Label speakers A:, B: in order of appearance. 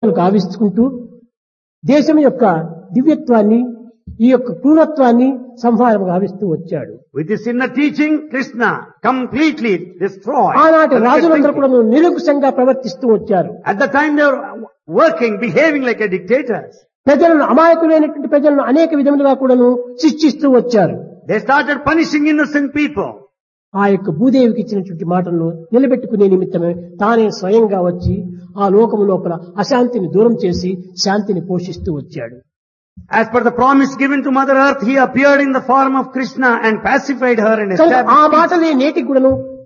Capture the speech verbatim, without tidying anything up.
A: గావించుకుంటూ దేశం యొక్క దివ్యత్వాన్ని ఈ యొక్క క్రూరత్వాన్ని సంహారం గావిస్తూ వచ్చాడు.
B: With his inner teaching, Krishna completely destroyed.
A: ఆనాటి రాజులందరూ కూడా నిరంకుశంగా ప్రవర్తిస్తూ వచ్చారు.
B: At the time they were working, behaving like a dictators.
A: ప్రజలను అమాయకులైనటువంటి ప్రజలను అనేక విధములుగా కూడాను శిక్షిస్తూ వచ్చారు.
B: They started punishing innocent people.
A: ఆ యొక్క భూదేవికి ఇచ్చినటువంటి మాటలను నిలబెట్టుకునే నిమిత్తమే తానే స్వయంగా వచ్చి ఆ లోకము లోపల అశాంతిని దూరం చేసి శాంతిని పోషిస్తూ వచ్చాడు.
B: As per the promise given to Mother Earth, he appeared in the form of Krishna and pacified her and
A: కనుక ఆ
B: established peace.
A: మాటలే నేటికి కూడాను